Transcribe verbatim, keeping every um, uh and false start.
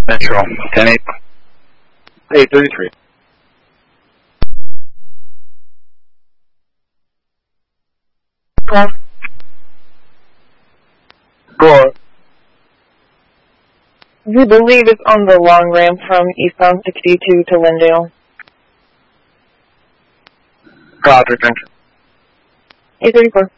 Central, ten eight. eight thirty-three. Go. Go. We believe it's on the long ramp from eastbound sixty-two to Lindale. Roger, thank you. eight thirty-four.